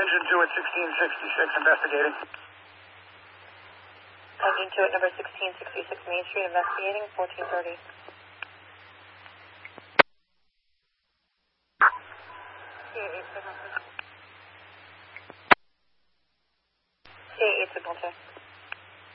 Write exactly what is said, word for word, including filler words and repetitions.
Engine two at sixteen sixty-six, investigating. Engine two at number sixteen sixty-six Main Street, investigating, fourteen thirty. C A eight signal check. C A eight signal check.